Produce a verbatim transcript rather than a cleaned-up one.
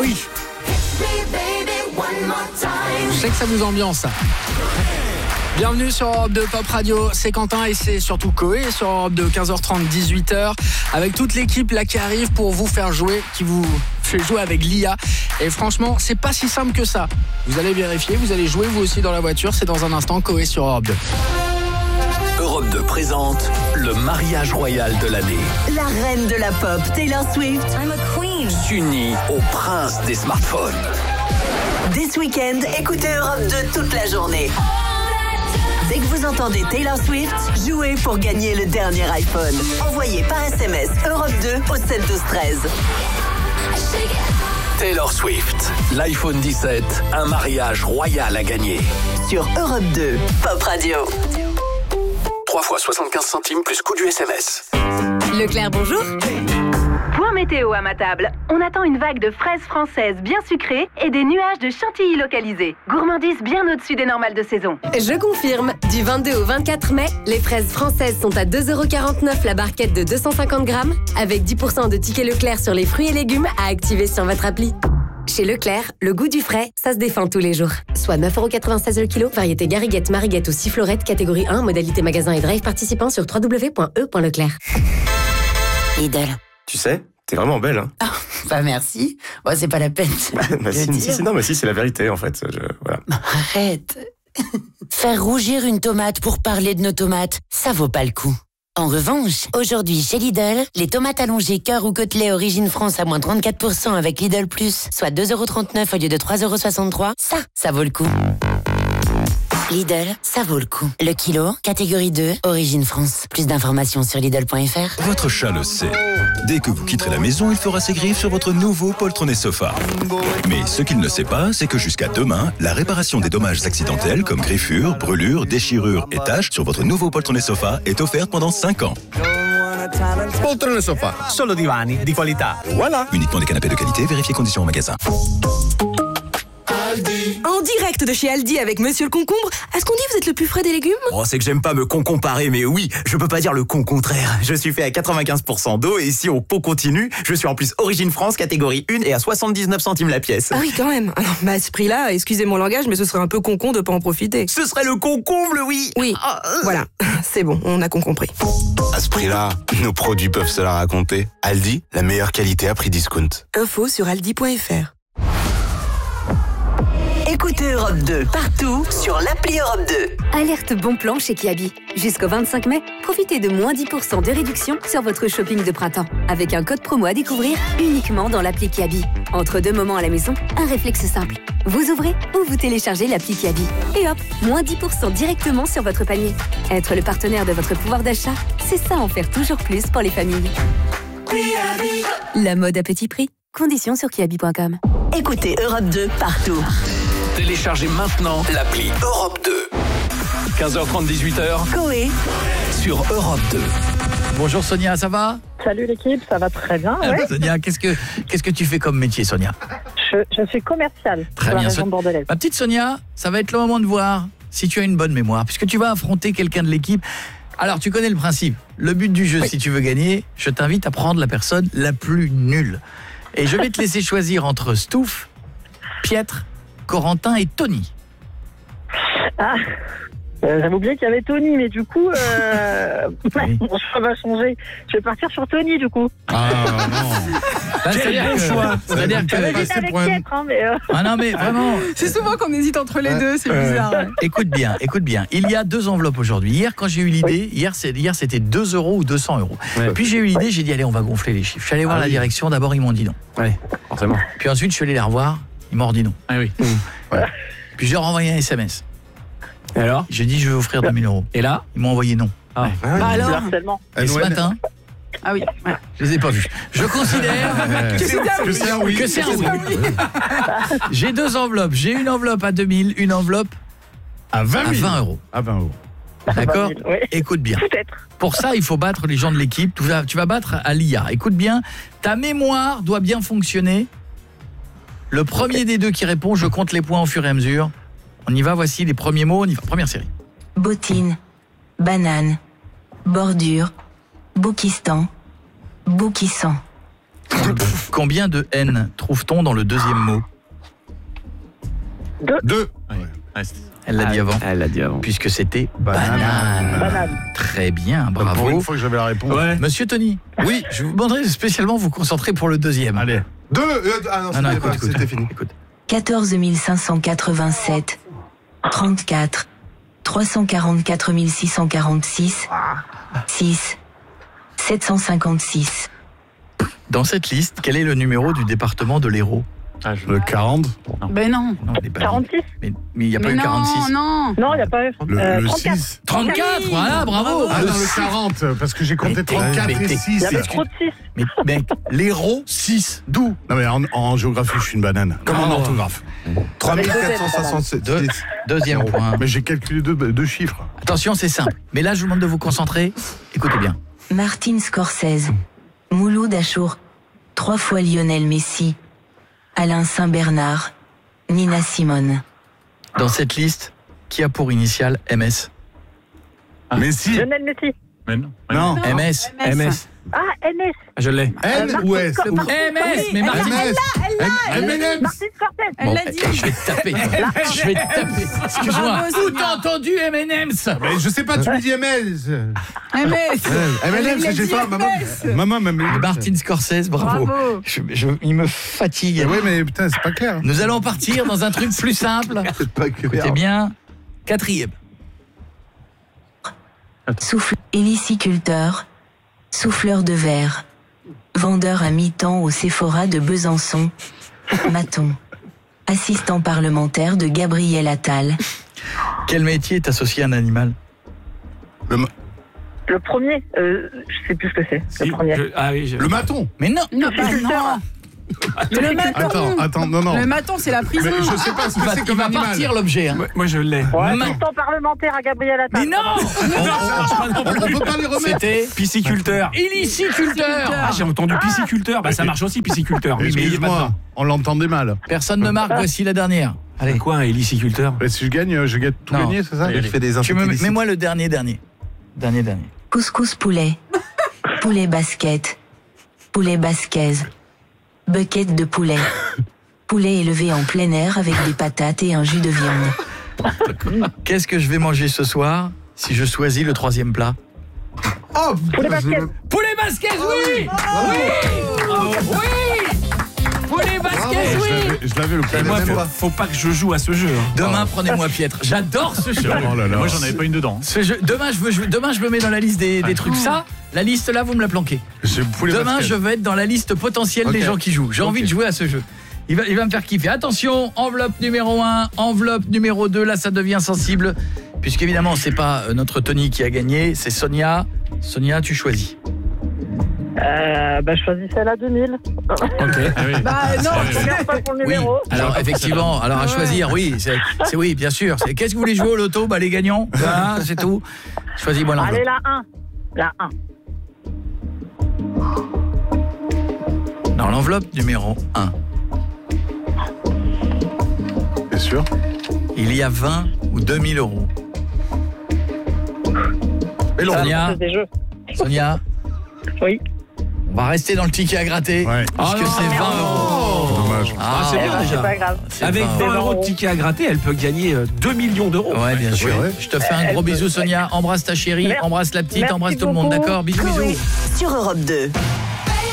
oui. Je sais que ça vous ambiance, ça. Bienvenue sur Europe deux Pop Radio, c'est Quentin et c'est surtout Koé sur Europe deux, quinze heures trente, dix-huit heures, avec toute l'équipe là qui arrive pour vous faire jouer, qui vous fait jouer avec l'I A. Et franchement, c'est pas si simple que ça. Vous allez vérifier, vous allez jouer vous aussi dans la voiture, c'est dans un instant. Koé sur Europe deux. Europe deux présente le mariage royal de l'année. La reine de la pop, Taylor Swift, I'm a queen, s'unit au prince des smartphones. Dès ce week-end, écoutez Europe deux toute la journée. Dès que vous entendez Taylor Swift, jouez pour gagner le dernier iPhone. Envoyez par S M S Europe deux au sept douze treize. Taylor Swift, l'iPhone dix-sept, un mariage royal à gagner. Sur Europe deux, Pop Radio. trois fois soixante-quinze centimes plus coût du S M S. Leclerc, bonjour. Point météo à ma table. On attend une vague de fraises françaises bien sucrées et des nuages de chantilly localisés. Gourmandise bien au-dessus des normales de saison. Je confirme, du vingt-deux au vingt-quatre mai, les fraises françaises sont à deux euros quarante-neuf la barquette de deux cent cinquante grammes, avec dix pour cent de tickets Leclerc sur les fruits et légumes à activer sur votre appli. Chez Leclerc, le goût du frais, ça se défend tous les jours. Soit neuf euros quatre-vingt-seize le kilo, variété Gariguette, Mariguette ou Sifflorette, catégorie un, modalité magasin et drive participant sur w w w point e point leclerc. Lidl. Tu sais, t'es vraiment belle, hein. Ah, bah merci. Bon, c'est pas la peine. bah si, si, si, non, mais si, c'est la vérité, en fait. Je, voilà. Arrête. Faire rougir une tomate pour parler de nos tomates, ça vaut pas le coup. En revanche, aujourd'hui chez Lidl, les tomates allongées cœur ou côtelets origine France à moins trente-quatre pour cent avec Lidl Plus, soit deux euros trente-neuf au lieu de trois euros soixante-trois, ça, ça vaut le coup. Lidl, ça vaut le coup. Le kilo, catégorie deux, origine France. Plus d'informations sur Lidl point f r. Votre chat le sait. Dès que vous quitterez la maison, il fera ses griffes sur votre nouveau poltronné sofa. Mais ce qu'il ne sait pas, c'est que jusqu'à demain, la réparation des dommages accidentels comme griffures, brûlures, déchirures et taches sur votre nouveau poltronné sofa est offerte pendant cinq ans. Poltrone sofa, solo divani di qualità. Voilà. Uniquement des canapés de qualité, vérifiez conditions au magasin. En direct de chez Aldi avec Monsieur le Concombre, est-ce qu'on dit vous êtes le plus frais des légumes ? Oh, c'est que j'aime pas me concomparer, mais oui, je peux pas dire le con contraire. Je suis fait à quatre-vingt-quinze pour cent d'eau et si on pot continue, je suis en plus origine France, catégorie un et à soixante-dix-neuf centimes la pièce. Ah oui, quand même. Ah non, bah à ce prix-là, excusez mon langage, mais ce serait un peu concon de pas en profiter. Ce serait le concomble, oui. Oui, ah, euh... voilà, c'est bon, on a con compris. À ce prix-là, nos produits peuvent se la raconter. Aldi, la meilleure qualité à prix discount. Info sur aldi point f r. Écoutez Europe deux partout sur l'appli Europe deux. Alerte bon plan chez Kiabi. Jusqu'au vingt-cinq mai, profitez de moins dix pour cent de réduction sur votre shopping de printemps. Avec un code promo à découvrir uniquement dans l'appli Kiabi. Entre deux moments à la maison, un réflexe simple. Vous ouvrez ou vous téléchargez l'appli Kiabi. Et hop, moins dix pour cent directement sur votre panier. Être le partenaire de votre pouvoir d'achat, c'est ça en faire toujours plus pour les familles. La mode à petit prix. Conditions sur kiabi point com. Écoutez Europe deux partout. Téléchargez maintenant l'appli Europe deux. quinze heures trente, dix-huit heures. Koé. Sur Europe deux. Bonjour Sonia, ça va ? Salut l'équipe, ça va très bien. Ouais. Sonia, qu'est-ce que, qu'est-ce que tu fais comme métier, Sonia ? je, je suis commerciale Très sur bien, la région so- bordelaise. Ma petite Sonia, ça va être le moment de voir si tu as une bonne mémoire, puisque tu vas affronter quelqu'un de l'équipe. Alors, tu connais le principe. Le but du jeu, oui. Si tu veux gagner, je t'invite à prendre la personne la plus nulle. Et je vais te laisser choisir entre Stouff, Pietre, Corentin et Tony. Ah, euh, j'avais oublié qu'il y avait Tony, mais du coup, euh, oui. Mon choix va changer. Je vais partir sur Tony, du coup. Ah non. Là, Quel bon choix. C'est-à-dire que... J'étais avec Pietre, hein, mais... Euh... Ah non, mais vraiment... C'est souvent qu'on hésite entre les deux, c'est bizarre. Ouais. Écoute bien, écoute bien. Il y a deux enveloppes aujourd'hui. Hier, quand j'ai eu l'idée, oui. hier, c'est, hier c'était deux euros ou deux cents euros. Ouais. Puis j'ai eu l'idée, j'ai dit, allez, on va gonfler les chiffres. Je suis allé voir ah, la oui. direction. D'abord, ils m'ont dit non. Oui, forcément. Puis ensuite, je suis allé les revoir. Ils m'ont dit non. Ah oui. Mmh. Ouais. Puis j'ai renvoyé un S M S. Et alors ? J'ai dit, je vais offrir deux mille euros. Et là, ils m'ont envoyé non. Ah, ouais. ah bah alors Et ce matin... Ah oui, ouais. Je les ai pas vus. Je considère que, que, c'est, que c'est un oui. Que c'est un oui. J'ai deux enveloppes. J'ai une enveloppe à deux mille, une enveloppe à vingt euros. À vingt euros. D'accord ? Oui. Écoute bien. Peut-être. Pour ça, il faut battre les gens de l'équipe. Tu vas, tu vas battre à l'I A. Écoute bien. Ta mémoire doit bien fonctionner. Le premier okay. des deux qui répond, je compte les points au fur et à mesure. On y va, voici les premiers mots. On y va. Première série. Bottine, banane, bordure, Boukistan, Boukissan. Combien de N trouve-t-on dans le deuxième mot? Deux. Deux. Ouais. Elle l'a dit avant. Elle l'a dit avant. Puisque c'était banane. banane. Banane. Très bien, bravo. Pour une fois que j'avais la réponse. Ouais. Monsieur Tony, oui, je vous demanderai spécialement de vous concentrer pour le deuxième. Allez. Deux euh, Ah non, Ah non, c'était écoute, pas, écoute, c'était fini. écoute. quatorze mille cinq cent quatre-vingt-sept, trente-quatre, trois cent quarante-quatre mille six cent quarante-six, six, sept cent cinquante-six. Dans cette liste, quel est le numéro du département de l'Hérault? Ah, le quarante. Ben non. Non, il est pas quarante-six. Mais mais il n'y a pas Mais eu non, quarante-six. non. Non, il n'y a pas eu. Le, Euh, le trente-quatre. six. trente-quatre, voilà, bravo. Ah Le non, le six. quarante, parce que j'ai compté Mais t'es- trente-quatre mais et t'es- six. Il y avait c'est- trop de six. Mais mec, l'Hérault, six. D'où? Non mais en, en géographie, je suis une banane. Comme en Ah. orthographe. trois mille quatre cent soixante-sept. Deux- Deuxième point. Mais j'ai calculé deux, deux chiffres. Attention, c'est simple. Mais là, je vous demande de vous concentrer. Écoutez bien. Martin Scorsese, Mouloud Achour, trois fois Lionel Messi, Alain Saint-Bernard, Nina Simone. Dans cette liste, qui a pour initiale M S? Messi. Lionel Messi. Mais non. Non. M S. M S. Ah, N S. Je l'ai. N Euh, ou S? Martin- M S, mais Martin. M S. M and M's. Martin Scorsese. Elle Bon, l'a dit. je vais te taper. Je vais te taper. Excuse-moi. Bravo, Où Sonia. t'as entendu M and M's? Mais je sais pas, tu lui dis M S. M S. M and M's, j'ai pas. Maman, maman, maman. Martin Scorsese, bravo. Bravo. Je, je- il me fatigue. Oui, mais putain, c'est pas clair. Nous allons partir dans un truc plus simple. C'est pas Écoutez clair. bien. Quatrième. Souffle, héliciculteur, souffleur de verre, vendeur à mi-temps au Sephora de Besançon, maton, assistant parlementaire de Gabriel Attal. Quel métier est associé à un animal? Le, ma- Le premier, euh, je sais plus ce que c'est. Si, Le premier. je- Ah oui, je... le maton. Mais non. Non, bah non. Le maton. Attends, attends, non, non. Le maton, c'est la prison. Mais je sais pas ce que Il va, c'est il comme va animal. partir l'objet. Hein. Moi, moi, je l'ai. Ouais, Non. assistant parlementaire à Gabriel Attal. Mais non. On, on peut pas les remettre. C'était Pisciculteur. héliciculteur. Ah, j'ai entendu pisciculteur. Bah, ça marche aussi, pisciculteur. Oui, mais il est pas Excuse-moi, dedans. on l'entendait mal. Personne ne marque. Voici la dernière. Allez. Quoi, un héliciculteur? Mais si je gagne, je gagne tout Non. gagné, c'est ça? Allez, allez. fais des Tu me, insecticides. mets-moi le dernier, dernier. Dernier, dernier. Couscous poulet, poulet basket, poulet basquaise, bucket de poulet, poulet élevé en plein air avec des patates et un jus de viande. Qu'est-ce que je vais manger ce soir si je choisis le troisième plat? Oh, Poulet basket. Poulet basquez, oui. Oui. Oui. Poulet basquez, je oui. l'avais- je l'avais le Et moi, planète. faut, faut pas que je joue à ce jeu. hein. Demain, prenez-moi Pietre. J'adore ce jeu. Oh là là. Moi, j'en avais pas une dedans. Ce jeu. Demain, je veux, je- demain, je me mets dans la liste des, des trucs. Ça, la liste là, vous me la planquez. J'ai poulet Demain, basket. je vais être dans la liste potentielle des Ok. gens qui jouent. J'ai envie de jouer à ce jeu. Il va, il va me faire kiffer. Attention, enveloppe numéro un, enveloppe numéro deux. Là, ça devient sensible. Puisqu'évidemment, c'est pas euh, notre Tony qui a gagné, c'est Sonia. Sonia, tu choisis. Euh, bah, je choisis celle à deux mille. Ok. Ah oui. Bah non. Je regarde pas pour le Oui, numéro. alors effectivement, alors à Ouais. choisir, oui, c'est c'est- oui, bien sûr. C'est qu'est-ce que vous voulez jouer au loto? Bah les gagnants, voilà, c'est tout. Choisis-moi l'enveloppe. Allez, la un. La un. Dans l'enveloppe numéro un, T'es sûr? il y a vingt ou deux mille euros. Mais non. Sonia, C'est des jeux. Sonia, Oui. on va rester dans le ticket à gratter, Ouais. puisque Oh non. c'est vingt euros. Dommage. Ah, c'est Eh bien ben, déjà. c'est pas grave. c'est Avec vingt vingt euros de ticket à gratter, elle peut gagner euh, deux millions d'euros. Ouais, bien sûr. vrai. Je te fais un gros bisou, Sonia. Embrasse ta chérie, Merci. embrasse la petite, Merci embrasse tout le monde, beaucoup. d'accord? Bisous, bisous. Sur Europe deux.